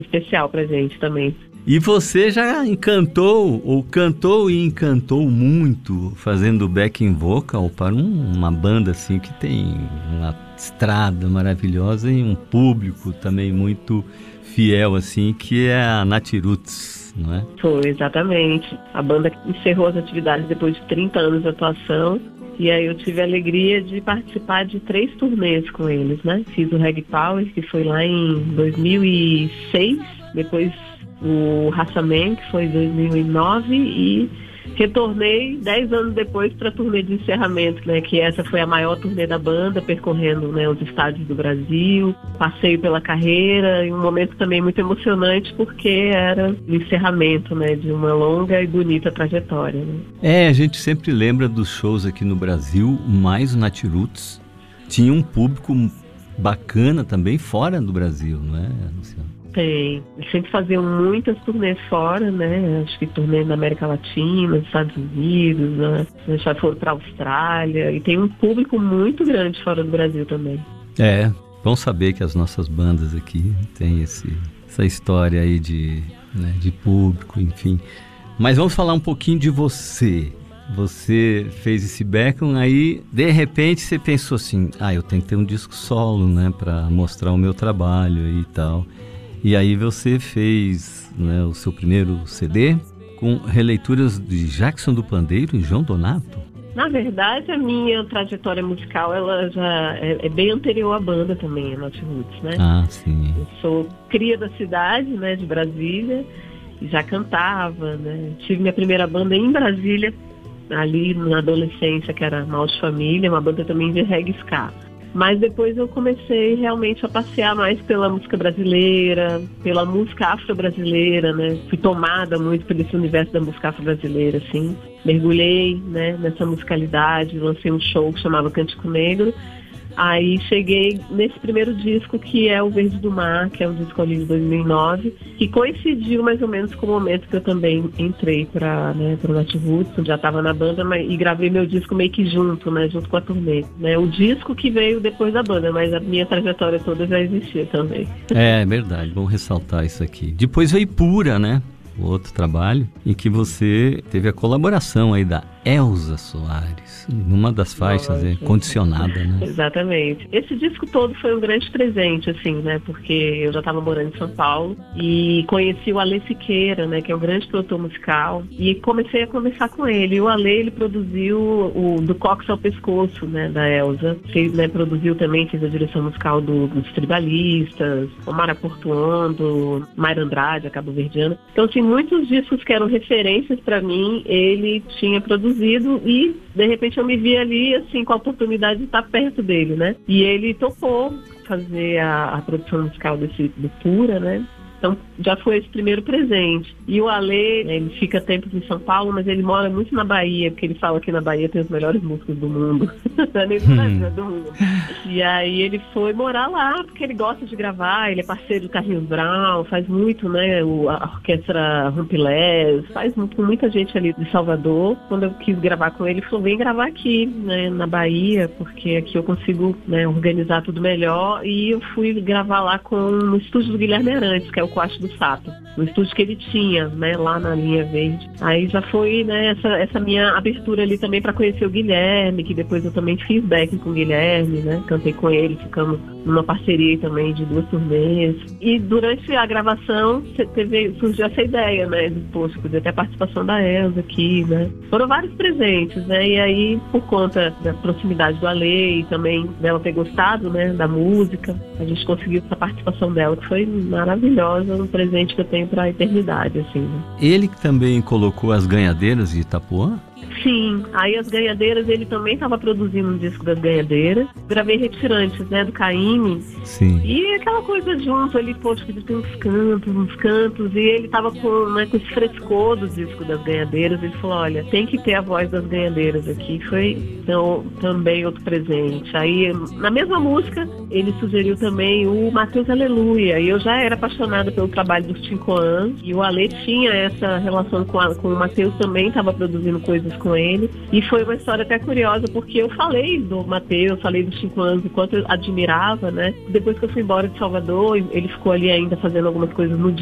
especial pra gente também. E você já encantou, ou cantou e encantou muito, fazendo backing vocal para uma banda assim que tem uma estrada maravilhosa e um público também muito fiel, assim, que é a Natiruts, não é? Foi, exatamente. A banda encerrou as atividades depois de 30 anos de atuação. E aí eu tive a alegria de participar de 3 turnês com eles, né? Fiz o Reg Power, que foi lá em 2006, depois o Raça Man, que foi em 2009, e retornei 10 anos depois para a turnê de encerramento, né? Que essa foi a maior turnê da banda, percorrendo, né, os estádios do Brasil, passeio pela carreira, e um momento também muito emocionante, porque era o encerramento, né, de uma longa e bonita trajetória, né? A gente sempre lembra dos shows aqui no Brasil, mas o Natiruts tinha um público bacana também fora do Brasil, não é, Luciano? Tem. Eles sempre faziam muitas turnês fora, né? Acho que turnê na América Latina, nos Estados Unidos, né? Já foram para a Austrália. E tem um público muito grande fora do Brasil também. Bom saber que as nossas bandas aqui têm essa história aí de público, enfim. Mas vamos falar um pouquinho de você. Você fez esse backing, aí de repente você pensou assim, eu tenho que ter um disco solo, né? Para mostrar o meu trabalho e tal. E aí você fez, né, o seu primeiro CD com releituras de Jackson do Pandeiro e João Donato? Na verdade, a minha trajetória musical, ela já é bem anterior à banda também, a Natiruts, né? Sim. Eu sou cria da cidade, né, de Brasília, e já cantava, né? Tive minha primeira banda em Brasília, ali na adolescência, que era Mal de Família, uma banda também de reggae ska. Mas depois eu comecei realmente a passear mais pela música brasileira, pela música afro-brasileira, né? Fui tomada muito por esse universo da música afro-brasileira, assim. Mergulhei, né, nessa musicalidade, lancei um show que chamava Cântico Negro. Aí cheguei nesse primeiro disco, que é o Verde do Mar, que é um disco ali de 2009, que coincidiu mais ou menos com o momento que eu também entrei para o Natiruts, já estava na banda, e gravei meu disco meio que junto, né, junto com a turnê. Né, o disco que veio depois da banda, mas a minha trajetória toda já existia também. É verdade, vamos ressaltar isso aqui. Depois veio Pura, né? O outro trabalho, em que você teve a colaboração aí da Elza Soares, numa das faixas, Condicionada, né? Exatamente. Esse disco todo foi um grande presente, assim, né? Porque eu já estava morando em São Paulo e conheci o Alê Siqueira, né? Que é um grande produtor musical, e comecei a conversar com ele. E o Alê, ele produziu o Do Cox ao Pescoço, né? Da Elza. Fez, né? Produziu também, fez a direção musical dos Tribalistas, Omar Portuondo, Mayra Andrade, a cabo-verdiana. Então, assim, muitos discos que eram referências para mim, ele tinha produzido, e de repente eu me vi ali, assim, com a oportunidade de estar perto dele, né? E ele topou fazer a produção musical do Pura, né? Então, já foi esse primeiro presente. E o Alê, ele fica tempos em São Paulo, mas ele mora muito na Bahia, porque ele fala que na Bahia tem os melhores músicos do mundo. Nem do Brasil, do mundo. E aí ele foi morar lá, porque ele gosta de gravar, ele é parceiro do Carlinhos Brown, faz muito, né, a orquestra Rumpilés, faz muito com muita gente ali de Salvador. Quando eu quis gravar com ele, ele falou, vem gravar aqui, né, na Bahia, porque aqui eu consigo, né, organizar tudo melhor. E eu fui gravar lá no estúdio do Guilherme Arantes, que é o Coacho do Sapo, no estúdio que ele tinha, né, lá na Linha Verde. Aí já foi, né, essa minha abertura ali também para conhecer o Guilherme, que depois eu também fiz backing com o Guilherme, né, cantei com ele, ficamos numa parceria também de 2 turnês. E durante a gravação surgiu essa ideia, né, de, poxa, podia ter a participação da Elza aqui, né. Foram vários presentes, né, e aí por conta da proximidade do Alê e também dela ter gostado, né, da música, a gente conseguiu essa participação dela, que foi maravilhosa, um presente que eu tenho para a eternidade, assim, né. Ele que também colocou as Ganhadeiras de Itapuã? Sim, aí as Ganhadeiras, ele também estava produzindo um disco das Ganhadeiras. Gravei Retirantes, né, do Caymmi. Sim. E aquela coisa junto ali, poxa, que tem uns cantos, e ele tava com esse frescor do disco das Ganhadeiras. Ele falou, olha, tem que ter a voz das Ganhadeiras aqui. Foi, então, também outro presente. Aí, na mesma música, ele sugeriu também o Mateus Aleluia. E eu já era apaixonada pelo trabalho dos Tincoãs, e o Alê tinha essa relação com o Mateus, também estava produzindo coisas amigos com ele. E foi uma história até curiosa, porque eu falei do Matheus, falei dos 5 anos, o quanto eu admirava, né? Depois que eu fui embora de Salvador, ele ficou ali ainda fazendo algumas coisas no